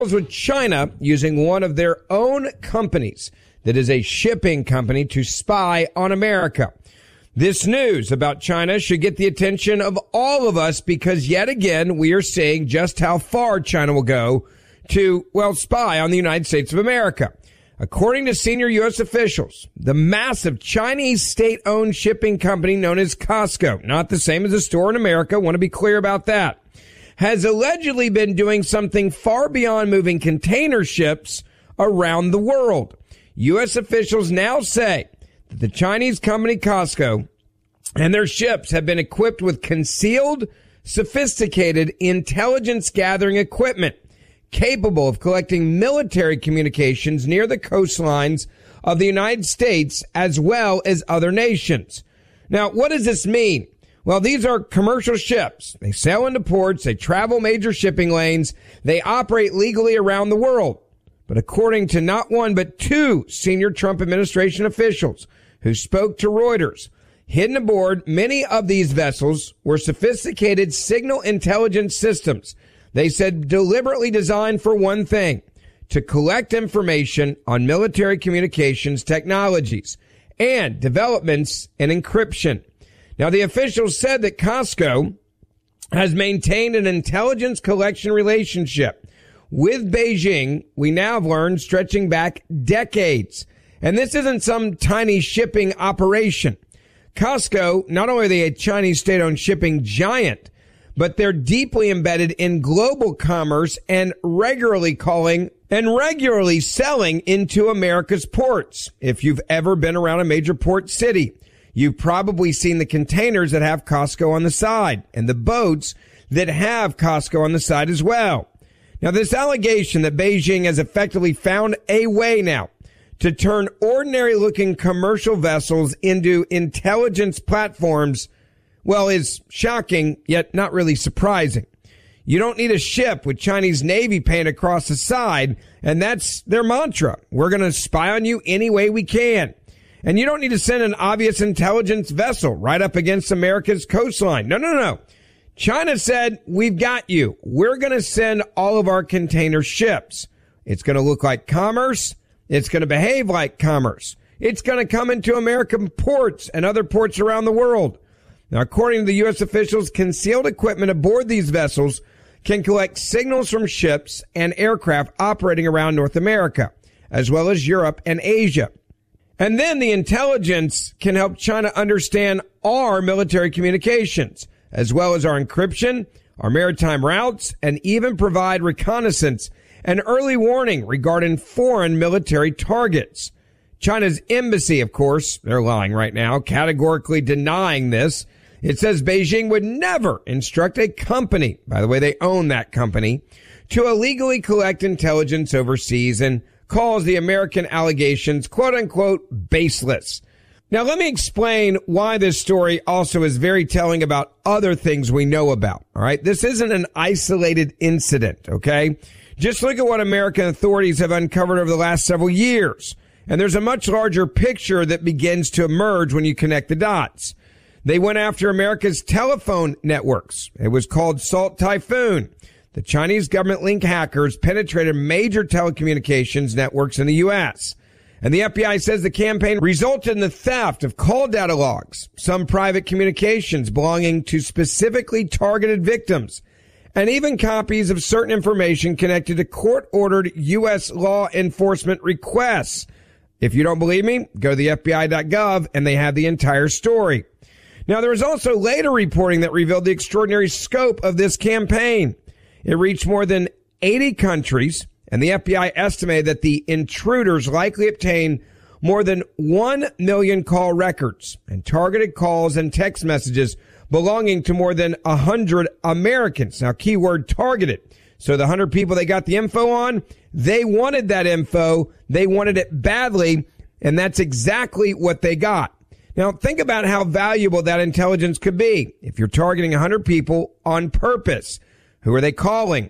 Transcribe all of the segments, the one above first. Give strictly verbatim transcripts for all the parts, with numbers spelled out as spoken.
with China using one of their own companies that is a shipping company to spy on America. This news about China should get the attention of all of us because yet again we are seeing just how far China will go to, well, spy on the United States of America. According to senior U S officials, the massive Chinese state-owned shipping company known as Costco, not the same as a store in America, want to be clear about that, has allegedly been doing something far beyond moving container ships around the world. U S officials now say that the Chinese company Costco and their ships have been equipped with concealed, sophisticated intelligence gathering equipment capable of collecting military communications near the coastlines of the United States as well as other nations. Now, what does this mean? Well, these are commercial ships. They sail into ports. They travel major shipping lanes. They operate legally around the world. But according to not one but two senior Trump administration officials who spoke to Reuters, hidden aboard many of these vessels were sophisticated signal intelligence systems. They said deliberately designed for one thing, to collect information on military communications technologies and developments in encryption. Now, the officials said that Costco has maintained an intelligence collection relationship with Beijing, we now have learned, stretching back decades. And this isn't some tiny shipping operation. Costco, not only are they a Chinese state-owned shipping giant, but they're deeply embedded in global commerce and regularly calling and regularly selling into America's ports. If you've ever been around a major port city, you've probably seen the containers that have Costco on the side and the boats that have Costco on the side as well. Now, this allegation that Beijing has effectively found a way now to turn ordinary-looking commercial vessels into intelligence platforms, well, is shocking, yet not really surprising. You don't need a ship with Chinese Navy paint across the side, and that's their mantra. We're going to spy on you any way we can. And you don't need to send an obvious intelligence vessel right up against America's coastline. No, no, no. China said, we've got you. We're going to send all of our container ships. It's going to look like commerce. It's going to behave like commerce. It's going to come into American ports and other ports around the world. Now, according to the U S officials, concealed equipment aboard these vessels can collect signals from ships and aircraft operating around North America, as well as Europe and Asia. And then the intelligence can help China understand our military communications, as well as our encryption, our maritime routes, and even provide reconnaissance and early warning regarding foreign military targets. China's embassy, of course, they're lying right now, categorically denying this. It says Beijing would never instruct a company, by the way, they own that company, to illegally collect intelligence overseas and calls the American allegations, quote unquote, baseless. Now, let me explain why this story also is very telling about other things we know about. All right. This isn't an isolated incident. OK, just look at what American authorities have uncovered over the last several years. And there's a much larger picture that begins to emerge when you connect the dots. They went after America's telephone networks. It was called Salt Typhoon. The Chinese government-linked hackers penetrated major telecommunications networks in the U S. And the F B I says the campaign resulted in the theft of call data logs, some private communications belonging to specifically targeted victims, and even copies of certain information connected to court-ordered U S law enforcement requests. If you don't believe me, go to the F B I dot gov and they have the entire story. Now, there was also later reporting that revealed the extraordinary scope of this campaign. It reached more than eighty countries, and the F B I estimated that the intruders likely obtained more than one million call records and targeted calls and text messages belonging to more than one hundred Americans. Now, keyword targeted. So the one hundred people they got the info on, they wanted that info. They wanted it badly, and that's exactly what they got. Now, think about how valuable that intelligence could be if you're targeting one hundred people on purpose. Who are they calling?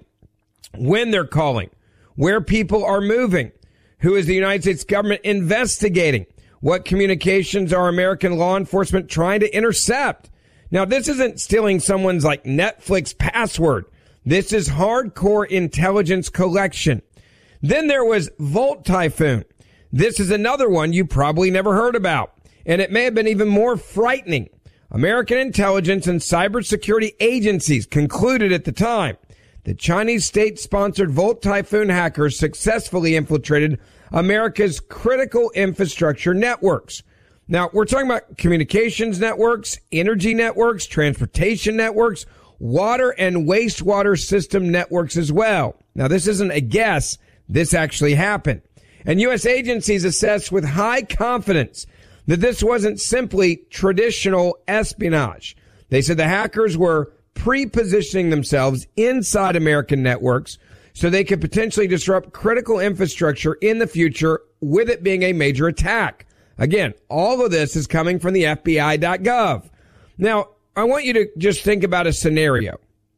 When they're calling? Where people are moving? Who is the United States government investigating? What communications are American law enforcement trying to intercept? Now, this isn't stealing someone's like Netflix password. This is hardcore intelligence collection. Then there was Volt Typhoon. This is another one you probably never heard about, and it may have been even more frightening. American intelligence and cybersecurity agencies concluded at the time that Chinese state-sponsored Volt Typhoon hackers successfully infiltrated America's critical infrastructure networks. Now, we're talking about communications networks, energy networks, transportation networks, water and wastewater system networks as well. Now, this isn't a guess. This actually happened. And U S agencies assessed with high confidence that this wasn't simply traditional espionage. They said the hackers were pre-positioning themselves inside American networks so they could potentially disrupt critical infrastructure in the future, with it being a major attack. Again, all of this is coming from the F B I dot gov. Now, I want you to just think about a scenario.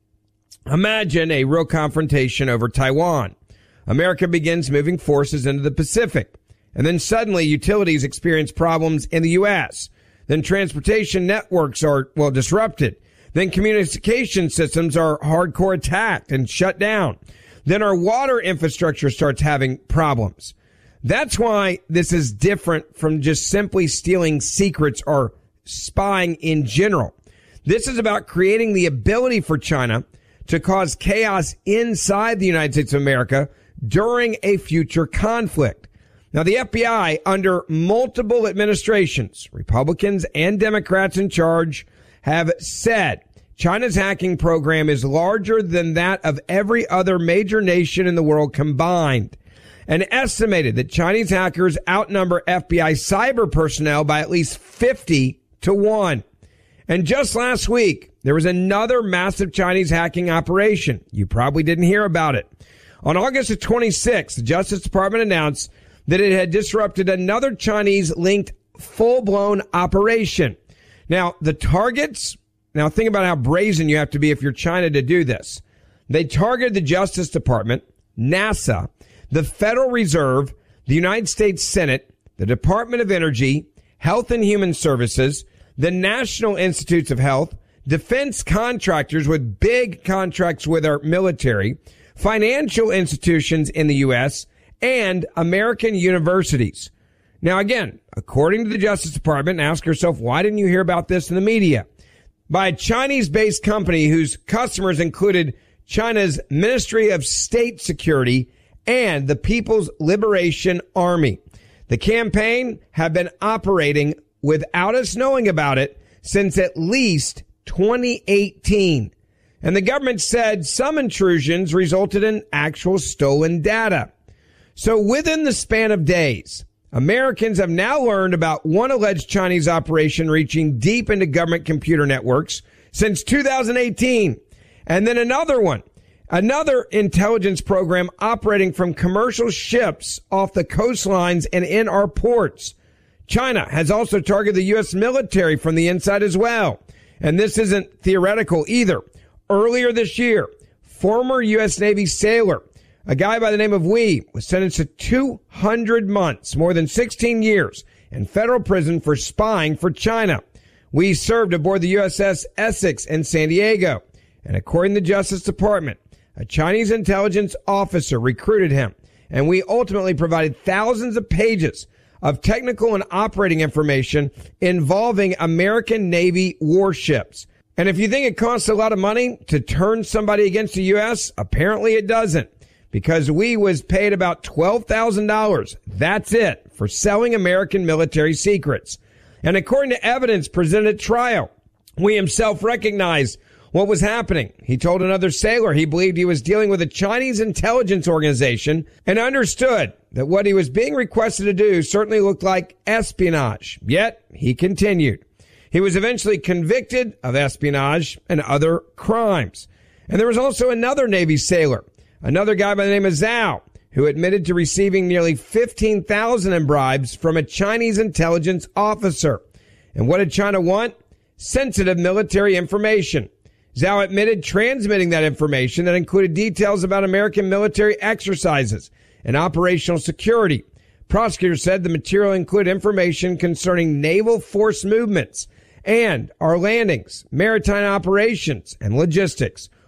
Imagine a real confrontation over Taiwan. America begins moving forces into the Pacific, and then suddenly utilities experience problems in the U S. Then transportation networks are, well, disrupted. Then communication systems are hardcore attacked and shut down. Then our water infrastructure starts having problems. That's why this is different from just simply stealing secrets or spying in general. This is about creating the ability for China to cause chaos inside the United States of America during a future conflict. Now, the F B I, under multiple administrations, Republicans and Democrats in charge, have said China's hacking program is larger than that of every other major nation in the world combined, and estimated that Chinese hackers outnumber F B I cyber personnel by at least fifty to one. And just last week, there was another massive Chinese hacking operation. You probably didn't hear about it. On August the twenty-sixth, the Justice Department announced that it had disrupted another Chinese-linked full-blown operation. Now, the targets, now think about how brazen you have to be if you're China to do this. They targeted the Justice Department, NASA, the Federal Reserve, the United States Senate, the Department of Energy, Health and Human Services, the National Institutes of Health, defense contractors with big contracts with our military, financial institutions in the U S, and American universities. Now, again, according to the Justice Department, ask yourself, why didn't you hear about this in the media? By a Chinese-based company whose customers included China's Ministry of State Security and the People's Liberation Army. The campaign had been operating without us knowing about it since at least twenty eighteen. And the government said some intrusions resulted in actual stolen data. So within the span of days, Americans have now learned about one alleged Chinese operation reaching deep into government computer networks since two thousand eighteen. And then another one, another intelligence program operating from commercial ships off the coastlines and in our ports. China has also targeted the U S military from the inside as well. And this isn't theoretical either. Earlier this year, former U S Navy sailor, a guy by the name of Wee, was sentenced to two hundred months, more than sixteen years, in federal prison for spying for China. Wee served aboard the U S S Essex in San Diego. And according to the Justice Department, a Chinese intelligence officer recruited him. And Wee ultimately provided thousands of pages of technical and operating information involving American Navy warships. And if you think it costs a lot of money to turn somebody against the U S, apparently it doesn't, because we was paid about twelve thousand dollars. That's it, for selling American military secrets. And according to evidence presented at trial, we himself recognized what was happening. He told another sailor he believed he was dealing with a Chinese intelligence organization and understood that what he was being requested to do certainly looked like espionage. Yet, he continued. He was eventually convicted of espionage and other crimes. And there was also another Navy sailor, another guy by the name of Zhao, who admitted to receiving nearly fifteen thousand dollars in bribes from a Chinese intelligence officer. And what did China want? Sensitive military information. Zhao admitted transmitting that information that included details about American military exercises and operational security. Prosecutors said the material included information concerning naval force movements and our landings, maritime operations, and logistics,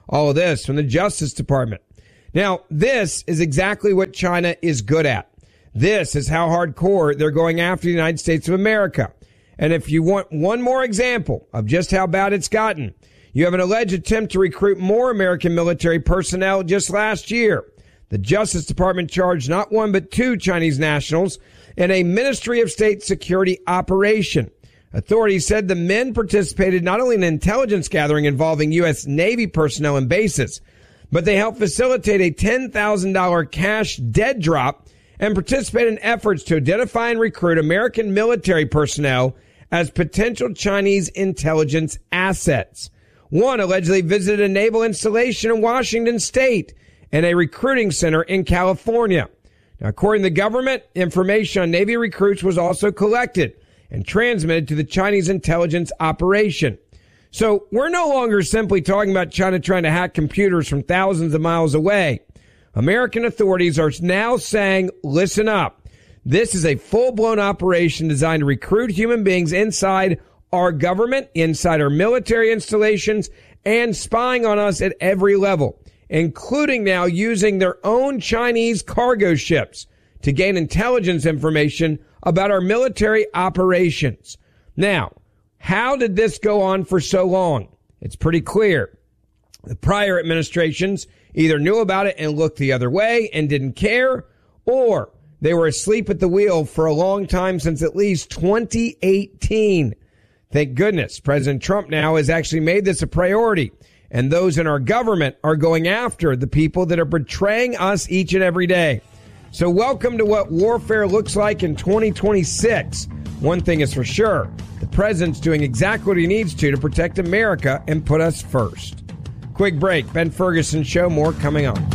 All of this from the Justice Department. Now, this is exactly what China is good at. This is how hardcore they're going after the United States of America. And if you want one more example of just how bad it's gotten, you have an alleged attempt to recruit more American military personnel just last year. The Justice Department charged not one but two Chinese nationals in a Ministry of State security operation. Authorities said the men participated not only in an intelligence gathering involving U S Navy personnel and bases, but they helped facilitate a ten thousand dollars cash dead drop and participate in efforts to identify and recruit American military personnel as potential Chinese intelligence assets. One allegedly visited a naval installation in Washington State and a recruiting center in California. Now, according to the government, information on Navy recruits was also collected and transmitted to the Chinese intelligence operation. So we're no longer simply talking about China trying to hack computers from thousands of miles away. American authorities are now saying, listen up. This is a full-blown operation designed to recruit human beings inside our government, inside our military installations, and spying on us at every level, including now using their own Chinese cargo ships to gain intelligence information about our military operations. Now, how did this go on for so long? It's pretty clear. The prior administrations either knew about it and looked the other way and didn't care, or they were asleep at the wheel for a long time, since at least twenty eighteen. Thank goodness President Trump now has actually made this a priority, and those in our government are going after the people that are betraying us each and every day. So welcome to what warfare looks like in twenty twenty-six. One thing is for sure, the president's doing exactly what he needs to to protect America and put us first. Quick break. Ben Ferguson Show. More coming on.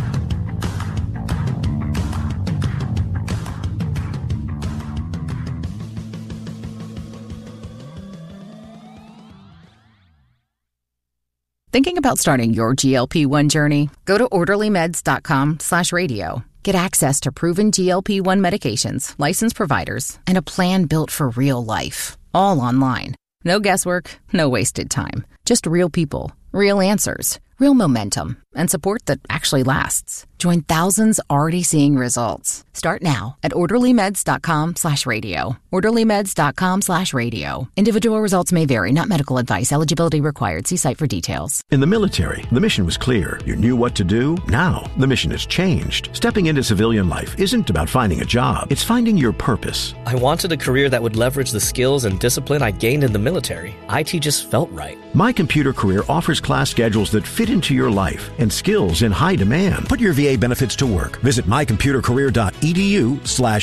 Thinking about starting your G L P one journey? Go to orderlymeds.com slash radio. Get access to proven G L P one medications, licensed providers, and a plan built for real life. All online. No guesswork, no wasted time. Just real people, real answers, real momentum, and support that actually lasts. Join thousands already seeing results. Start now at orderlymeds.com slash radio. orderlymeds.com slash radio. Individual results may vary, not medical advice. Eligibility required. See site for details. In the military, the mission was clear. You knew what to do. Now, the mission has changed. Stepping into civilian life isn't about finding a job. It's finding your purpose. I wanted a career that would leverage the skills and discipline I gained in the military. I T just felt right. My Computer Career offers class schedules that fit into your life and skills in high demand. Put your V A benefits to work. Visit mycomputercareer.edu slash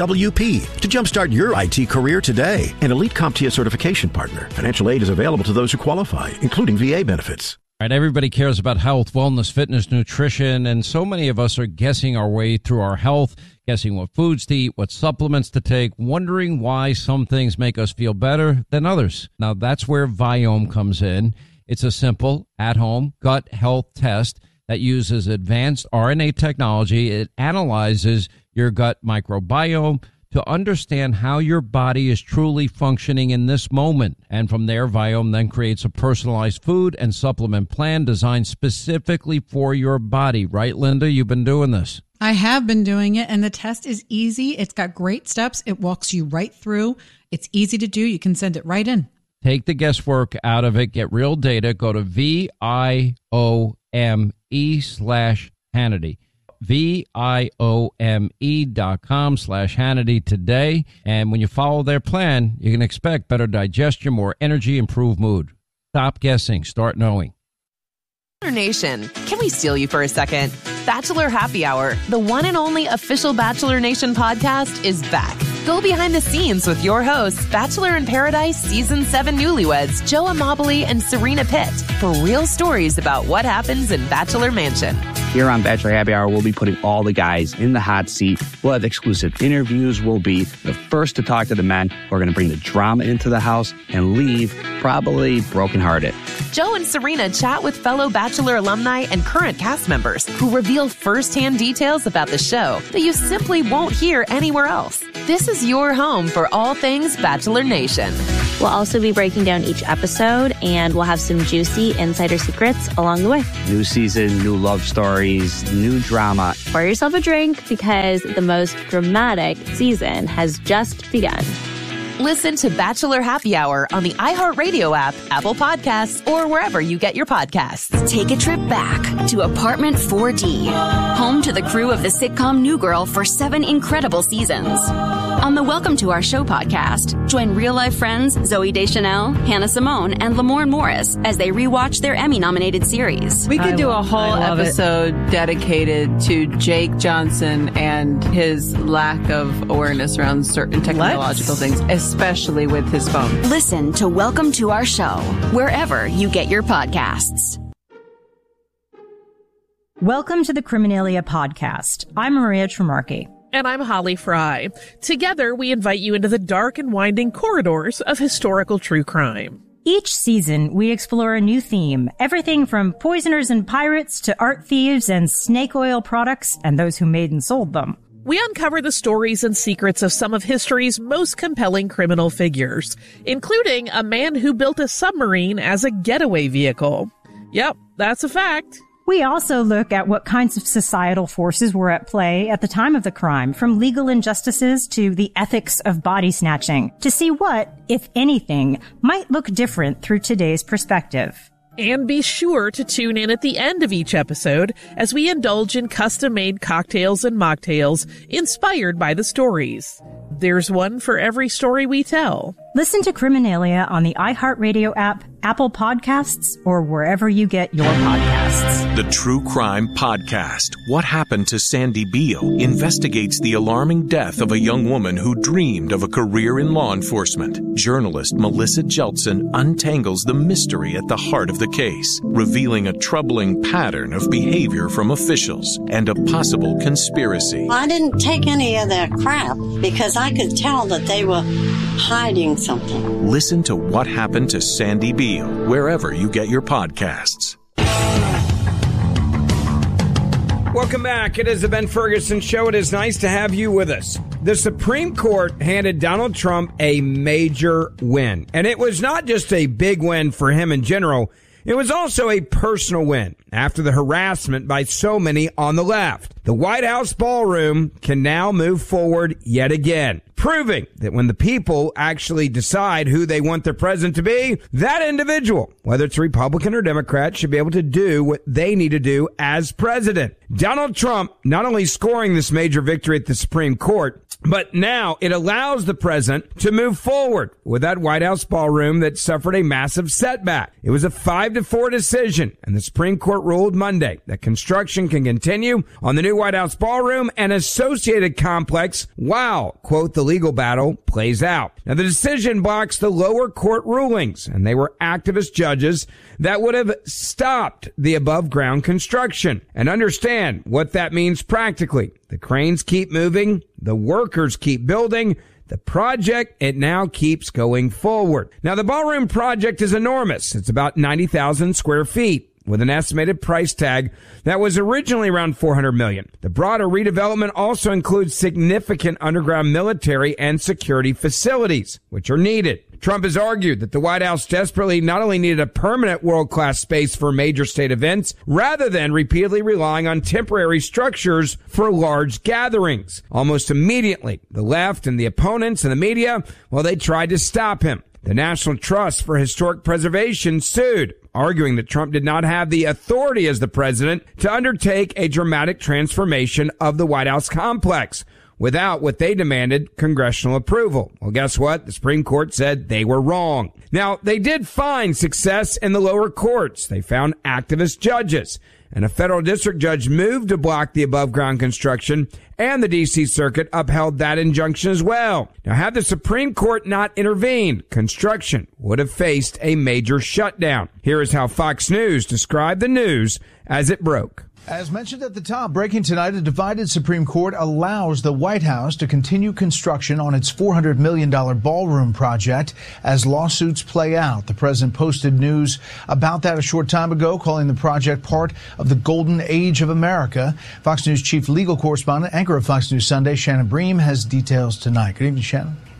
CWP to jumpstart your I T career today. An Elite CompTIA certification partner. Financial aid is available to those who qualify, including V A benefits. All right, everybody cares about health, wellness, fitness, nutrition, and so many of us are guessing our way through our health, guessing what foods to eat, what supplements to take, wondering why some things make us feel better than others. Now, that's where Viome comes in. It's a simple, at-home gut health test that uses advanced R N A technology. It analyzes your gut microbiome to understand how your body is truly functioning in this moment. And from there, Viome then creates a personalized food and supplement plan designed specifically for your body. Right, Linda? You've been doing this. I have been doing it, and the test is easy. It's got great steps. It walks you right through. It's easy to do. You can send it right in. Take the guesswork out of it. Get real data. Go to V I O M E slash Hannity. V I O M E dot com slash Hannity today. And when you follow their plan, you can expect better digestion, more energy, improved mood. Stop guessing. Start knowing. Bachelor Nation, can we steal you for a second? Bachelor Happy Hour, the one and only official Bachelor Nation podcast, is back. Go behind the scenes with your hosts, Bachelor in Paradise Season seven newlyweds Joe Amabile and Serena Pitt, for real stories about what happens in Bachelor Mansion. Here on Bachelor Happy Hour, we'll be putting all the guys in the hot seat. We'll have exclusive interviews. We'll be the first to talk to the men who are going to bring the drama into the house and leave probably brokenhearted. Joe and Serena chat with fellow Bachelor alumni and current cast members who reveal firsthand details about the show that you simply won't hear anywhere else. This is your home for all things Bachelor Nation. We'll also be breaking down each episode, and we'll have some juicy insider secrets along the way. New season, new love stories, new drama. Pour yourself a drink because the most dramatic season has just begun. Listen to Bachelor Happy Hour on the iHeartRadio app, Apple Podcasts, or wherever you get your podcasts. Take a trip back to Apartment four D, home to the crew of the sitcom New Girl for seven incredible seasons. On the Welcome to Our Show podcast, join real-life friends Zooey Deschanel, Hannah Simone, and Lamorne Morris as they rewatch their Emmy-nominated series. We could I do a love, whole episode it. dedicated to Jake Johnson and his lack of awareness around certain technological Let's. things, especially with his phone. Listen to Welcome to Our Show, wherever you get your podcasts. Welcome to the Criminalia podcast. I'm Maria Tremarchi. And I'm Holly Fry. Together, we invite you into the dark and winding corridors of historical true crime. Each season, we explore a new theme, everything from poisoners and pirates to art thieves and snake oil products and those who made and sold them. We uncover the stories and secrets of some of history's most compelling criminal figures, including a man who built a submarine as a getaway vehicle. Yep, that's a fact. We also look at what kinds of societal forces were at play at the time of the crime, from legal injustices to the ethics of body snatching, to see what, if anything, might look different through today's perspective. And be sure to tune in at the end of each episode as we indulge in custom-made cocktails and mocktails inspired by the stories. There's one for every story we tell. Listen to Criminalia on the iHeartRadio app, Apple Podcasts, or wherever you get your podcasts. The True Crime Podcast, What Happened to Sandy Beale, investigates the alarming death of a young woman who dreamed of a career in law enforcement. Journalist Melissa Jeltsin untangles the mystery at the heart of the case, revealing a troubling pattern of behavior from officials and a possible conspiracy. I didn't take any of that crap because I could tell that they were hiding something. Listen to What Happened to Sandy Beale wherever you get your podcasts. Welcome back. It is the Ben Ferguson Show. It is nice to have you with us. The Supreme Court handed Donald Trump a major win. And it was not just a big win for him in general. It was also a personal win after the harassment by so many on the left. The White House ballroom can now move forward yet again, proving that when the people actually decide who they want their president to be, that individual, whether it's Republican or Democrat, should be able to do what they need to do as president. Donald Trump not only scoring this major victory at the Supreme Court, but now it allows the president to move forward with that White House ballroom that suffered a massive setback. It was a five to four decision, and the Supreme Court ruled Monday that construction can continue on the new White House ballroom and associated complex while, quote, the legal battle plays out. Now, the decision blocks the lower court rulings, and they were activist judges that would have stopped the above ground construction. And understand what that means practically. The cranes keep moving. The workers keep building. The project, it now keeps going forward. Now, the ballroom project is enormous. It's about ninety thousand square feet with an estimated price tag that was originally around four hundred million dollars. The broader redevelopment also includes significant underground military and security facilities, which are needed. Trump has argued that the White House desperately not only needed a permanent world-class space for major state events, rather than repeatedly relying on temporary structures for large gatherings. Almost immediately, the left and the opponents and the media, well, they tried to stop him. The National Trust for Historic Preservation sued, arguing that Trump did not have the authority as the president to undertake a dramatic transformation of the White House complex without what they demanded, congressional approval. Well, guess what? The Supreme Court said they were wrong. Now, they did find success in the lower courts. They found activist judges, and a federal district judge moved to block the above-ground construction, and the D C Circuit upheld that injunction as well. Now, had the Supreme Court not intervened, construction would have faced a major shutdown. Here is how Fox News described the news as it broke. As mentioned at the top, breaking tonight, a divided Supreme Court allows the White House to continue construction on its four hundred million dollars ballroom project as lawsuits play out. The president posted news about that a short time ago, calling the project part of the golden age of America. Fox News chief legal correspondent, anchor of Fox News Sunday, Shannon Bream, has details tonight. Good evening, Shannon.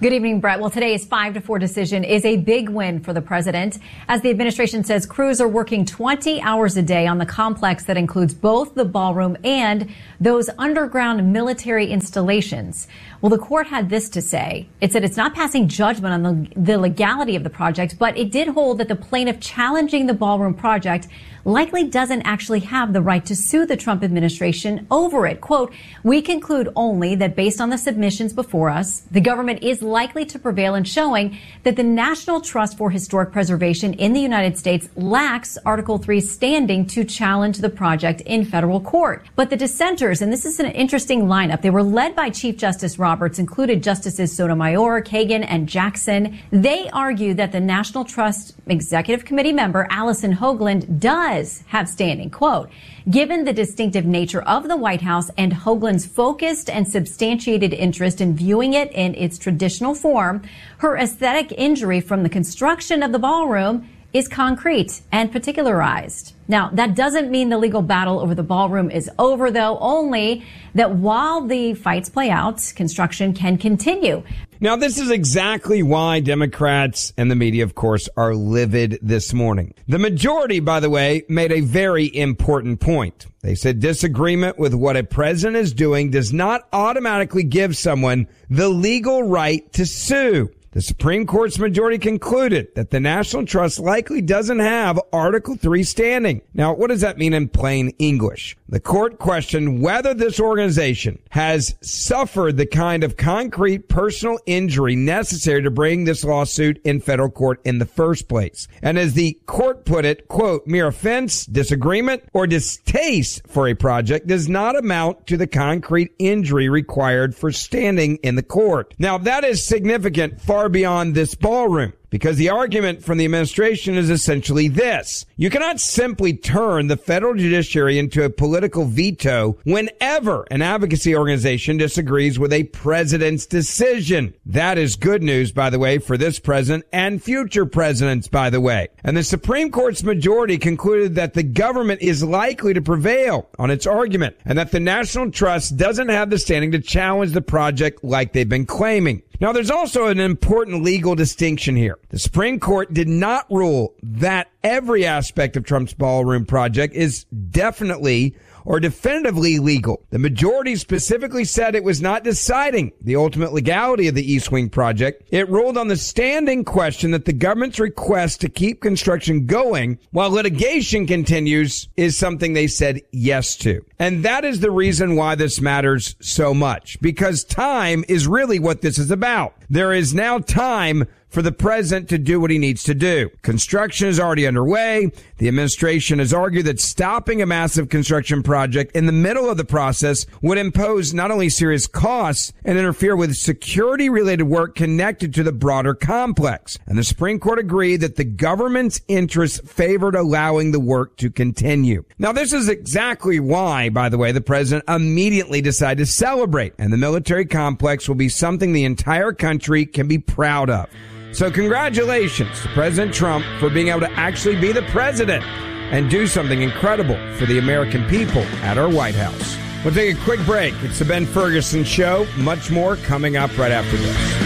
Good evening, Brett. Well, today's five to four decision is a big win for the president, as the administration says crews are working twenty hours a day on the complex that includes both the ballroom and those underground military installations. Well, the court had this to say. It said it's not passing judgment on the, the legality of the project, but it did hold that the plaintiff challenging the ballroom project likely doesn't actually have the right to sue the Trump administration over it. Quote, we conclude only that based on the submissions before us, the government is likely to prevail in showing that the National Trust for Historic Preservation in the United States lacks Article three standing to challenge the project in federal court. But the dissenters, and this is an interesting lineup, they were led by Chief Justice Roberts, included Justices Sotomayor, Kagan, and Jackson. They argue that the National Trust Executive Committee member, Allison Hoagland, does have standing. Quote, given the distinctive nature of the White House and Hoagland's focused and substantiated interest in viewing it in its traditional form, her aesthetic injury from the construction of the ballroom is concrete and particularized. Now, that doesn't mean the legal battle over the ballroom is over, though, only that while the fights play out, construction can continue. Now, this is exactly why Democrats and the media, of course, are livid this morning. The majority, by the way, made a very important point. They said disagreement with what a president is doing does not automatically give someone the legal right to sue. The Supreme Court's majority concluded that the National Trust likely doesn't have Article three standing. Now, what does that mean in plain English? The court questioned whether this organization has suffered the kind of concrete personal injury necessary to bring this lawsuit in federal court in the first place. And as the court put it, quote, mere offense, disagreement, or distaste for a project does not amount to the concrete injury required for standing in the court. Now, that is significant far beyond this ballroom, because the argument from the administration is essentially this. You cannot simply turn the federal judiciary into a political veto whenever an advocacy organization disagrees with a president's decision. That is good news, by the way, for this president and future presidents, by the way. And the Supreme Court's majority concluded that the government is likely to prevail on its argument and that the National Trust doesn't have the standing to challenge the project like they've been claiming. Now, there's also an important legal distinction here. The Supreme Court did not rule that every aspect of Trump's ballroom project is definitely or definitively legal. The majority specifically said it was not deciding the ultimate legality of the East Wing project. It ruled on the standing question that the government's request to keep construction going while litigation continues is something they said yes to. And that is the reason why this matters so much, because time is really what this is about. There is now time for the president to do what he needs to do. Construction is already underway. The administration has argued that stopping a massive construction project in the middle of the process would impose not only serious costs and interfere with security-related work connected to the broader complex. And the Supreme Court agreed that the government's interests favored allowing the work to continue. Now, this is exactly why, by the way, the president immediately decided to celebrate, and the military complex will be something the entire country can be proud of. So congratulations to President Trump for being able to actually be the president and do something incredible for the American people at our White House. We'll take a quick break. It's the Ben Ferguson Show. Much more coming up right after this.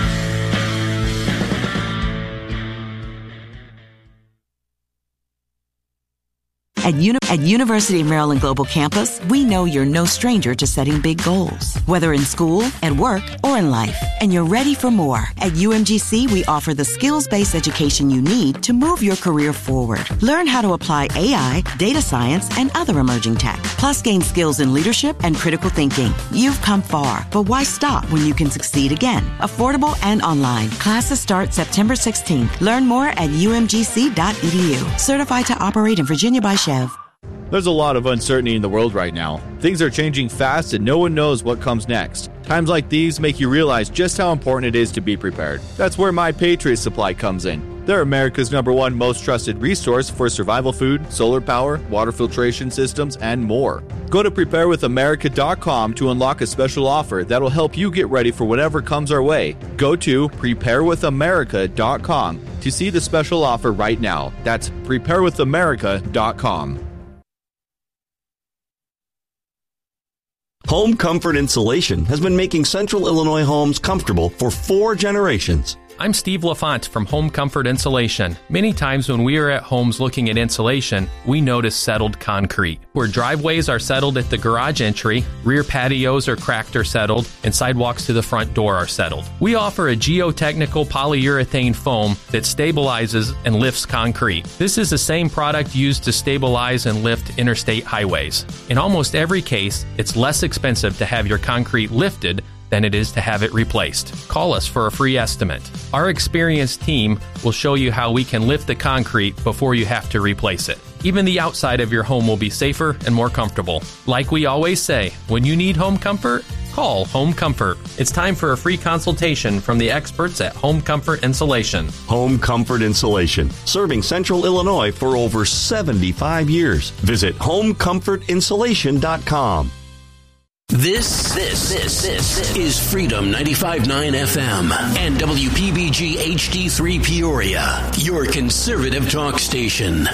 At, Uni- at University of Maryland Global Campus, we know you're no stranger to setting big goals, whether in school, at work, or in life. And you're ready for more. At U M G C, we offer the skills-based education you need to move your career forward. Learn how to apply A I, data science, and other emerging tech. Plus, gain skills in leadership and critical thinking. You've come far, but why stop when you can succeed again? Affordable and online. Classes start September sixteenth. Learn more at U M G C dot E D U. Certified to operate in Virginia by Chev. There's a lot of uncertainty in the world right now. Things are changing fast and no one knows what comes next. Times like these make you realize just how important it is to be prepared. That's where My Patriot Supply comes in. They're America's number one most trusted resource for survival food, solar power, water filtration systems, and more. Go to prepare with america dot com to unlock a special offer that'll help you get ready for whatever comes our way. Go to prepare with america dot com to see the special offer right now. That's prepare with america dot com. Home Comfort Insulation has been making Central Illinois homes comfortable for four generations. I'm Steve LaFont from Home Comfort Insulation. Many times when we are at homes looking at insulation, we notice settled concrete. Where driveways are settled at the garage entry, rear patios are cracked or settled, and sidewalks to the front door are settled. We offer a geotechnical polyurethane foam that stabilizes and lifts concrete. This is the same product used to stabilize and lift interstate highways. In almost every case, it's less expensive to have your concrete lifted than it is to have it replaced. Call us for a free estimate. Our experienced team will show you how we can lift the concrete before you have to replace it. Even the outside of your home will be safer and more comfortable. Like we always say, when you need home comfort, call Home Comfort. It's time for a free consultation from the experts at Home Comfort Insulation. Home Comfort Insulation, serving Central Illinois for over seventy-five years. Visit home comfort insulation dot com. This, this, this, this is Freedom ninety-five point nine F M and W P B G H D three Peoria, your conservative talk station.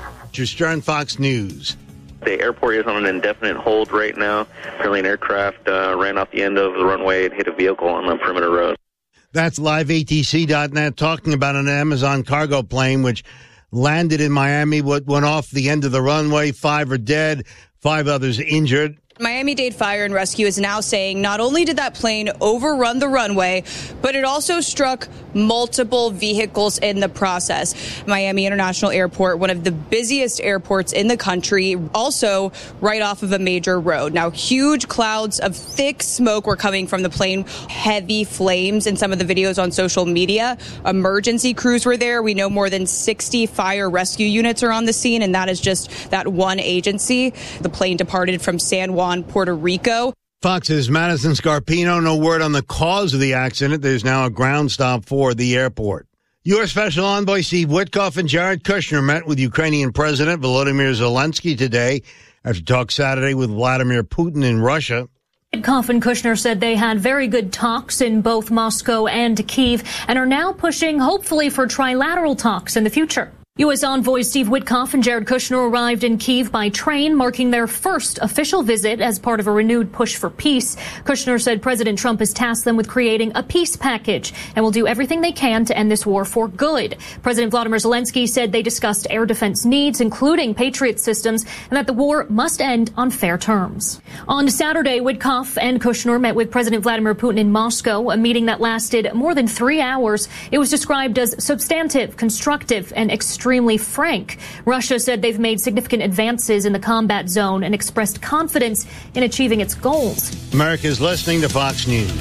Stern, Fox News. The airport is on an indefinite hold right now. Apparently an aircraft uh, ran off the end of the runway and hit a vehicle on the perimeter road. That's live A T C dot net talking about an Amazon cargo plane which landed in Miami, what went off the end of the runway. Five are dead, five others injured. Miami-Dade Fire and Rescue is now saying not only did that plane overrun the runway, but it also struck multiple vehicles in the process. Miami International Airport, one of the busiest airports in the country, also right off of a major road. Now, huge clouds of thick smoke were coming from the plane, heavy flames in some of the videos on social media. Emergency crews were there. We know more than sixty fire rescue units are on the scene, and that is just that one agency. The plane departed from San Juan, Puerto Rico. Fox's Madison Scarpino, no word on the cause of the accident. There's now a ground stop for the airport. U S Special Envoy Steve Witkoff and Jared Kushner met with Ukrainian President Volodymyr Zelensky today after talk Saturday with Vladimir Putin in Russia. Witkoff and Kushner said they had very good talks in both Moscow and Kyiv and are now pushing, hopefully, for trilateral talks in the future. U S Envoy Steve Witkoff and Jared Kushner arrived in Kyiv by train, marking their first official visit as part of a renewed push for peace. Kushner said President Trump has tasked them with creating a peace package and will do everything they can to end this war for good. President Vladimir Zelensky said they discussed air defense needs, including Patriot systems, and that the war must end on fair terms. On Saturday, Witkoff and Kushner met with President Vladimir Putin in Moscow, a meeting that lasted more than three hours. It was described as substantive, constructive, and extremely extremely frank. Russia said they've made significant advances in the combat zone and expressed confidence in achieving its goals. America's listening to Fox News.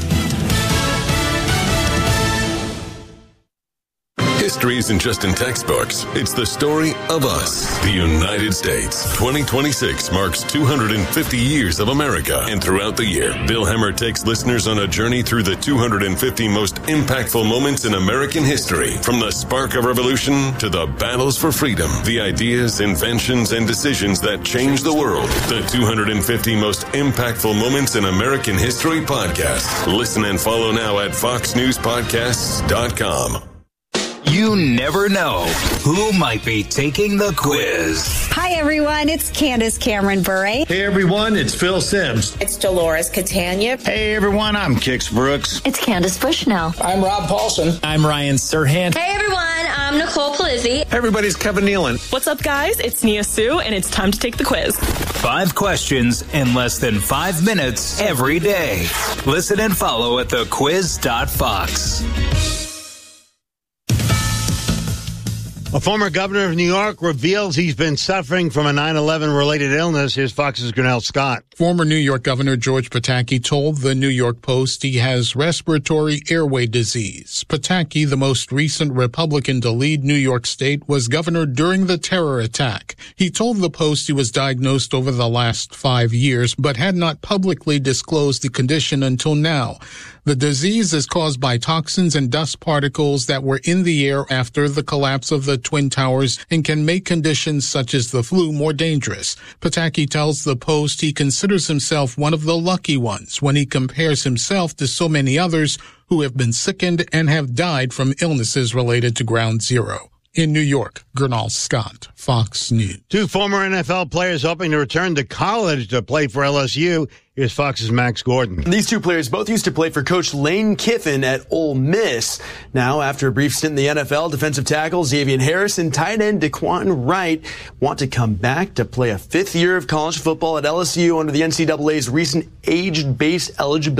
History isn't just in textbooks. It's the story of us, the United States. twenty twenty-six marks two hundred fifty years of America. And throughout the year, Bill Hemmer takes listeners on a journey through the two hundred fifty most impactful moments in American history. From the spark of revolution to the battles for freedom, the ideas, inventions, and decisions that changed the world. The two hundred fifty most impactful moments in American history podcast. Listen and follow now at fox news podcasts dot com. You never know who might be taking the quiz. Hi, everyone. It's Candace Cameron Bure. Hey, everyone. It's Phil Sims. It's Dolores Catania. Hey, everyone. I'm Kix Brooks. It's Candace Bushnell. I'm Rob Paulson. I'm Ryan Serhant. Hey, everyone. I'm Nicole Palizzi. Hey, everybody's Kevin Nealon. What's up, guys? It's Nia Sue, and it's time to take the quiz. Five questions in less than five minutes every day. Listen and follow at the quiz dot fox. A former governor of New York reveals he's been suffering from a nine eleven related illness. Here's Fox's Grinnell Scott. Former New York Governor George Pataki told the New York Post he has respiratory airway disease. Pataki, the most recent Republican to lead New York State, was governor during the terror attack. He told the Post he was diagnosed over the last five years, but had not publicly disclosed the condition until now. The disease is caused by toxins and dust particles that were in the air after the collapse of the Twin Towers and can make conditions such as the flu more dangerous. Pataki tells the Post he considers himself one of the lucky ones when he compares himself to so many others who have been sickened and have died from illnesses related to Ground Zero. In New York, Grinnell Scott, Fox News. Two former N F L players hoping to return to college to play for L S U. Here's Fox's Max Gordon. These two players both used to play for Coach Lane Kiffin at Ole Miss. Now, after a brief stint in the N F L, defensive tackle Xavier Harris and tight end Daquan Wright want to come back to play a fifth year of college football at L S U under the N C double A's recent age-based eligibility